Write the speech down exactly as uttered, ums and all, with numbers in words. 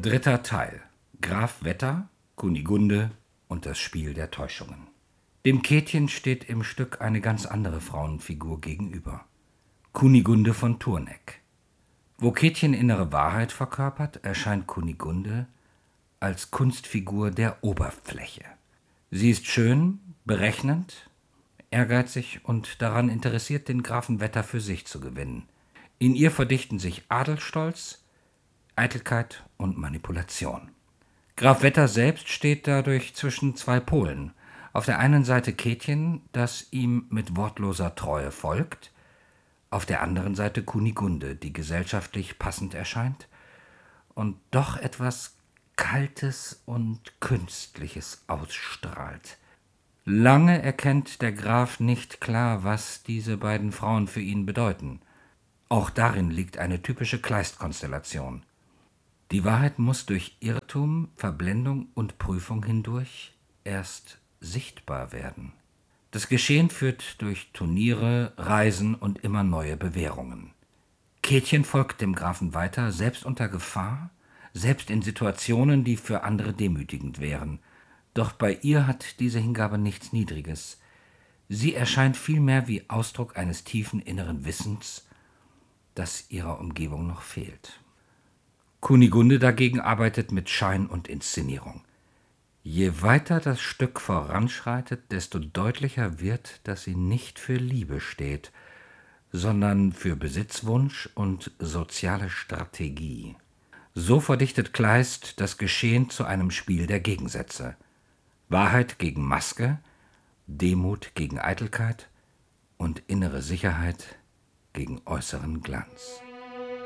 Dritter Teil. Graf Wetter, Kunigunde und das Spiel der Täuschungen. Dem Käthchen steht im Stück eine ganz andere Frauenfigur gegenüber. Kunigunde von Thurneck. Wo Käthchen innere Wahrheit verkörpert, erscheint Kunigunde als Kunstfigur der Oberfläche. Sie ist schön, berechnend, ehrgeizig und daran interessiert, den Grafen Wetter für sich zu gewinnen. In ihr verdichten sich Adelsstolz, Eitelkeit und Manipulation. Graf Wetter selbst steht dadurch zwischen zwei Polen. Auf der einen Seite Käthchen, das ihm mit wortloser Treue folgt, auf der anderen Seite Kunigunde, die gesellschaftlich passend erscheint und doch etwas Kaltes und Künstliches ausstrahlt. Lange erkennt der Graf nicht klar, was diese beiden Frauen für ihn bedeuten. Auch darin liegt eine typische Kleist-Konstellation. Die Wahrheit muss durch Irrtum, Verblendung und Prüfung hindurch erst sichtbar werden. Das Geschehen führt durch Turniere, Reisen und immer neue Bewährungen. Käthchen folgt dem Grafen weiter, selbst unter Gefahr, selbst in Situationen, die für andere demütigend wären. Doch bei ihr hat diese Hingabe nichts Niedriges. Sie erscheint vielmehr wie Ausdruck eines tiefen inneren Wissens, das ihrer Umgebung noch fehlt. Kunigunde dagegen arbeitet mit Schein und Inszenierung. Je weiter das Stück voranschreitet, desto deutlicher wird, dass sie nicht für Liebe steht, sondern für Besitzwunsch und soziale Strategie. So verdichtet Kleist das Geschehen zu einem Spiel der Gegensätze. Wahrheit gegen Maske, Demut gegen Eitelkeit und innere Sicherheit gegen äußeren Glanz.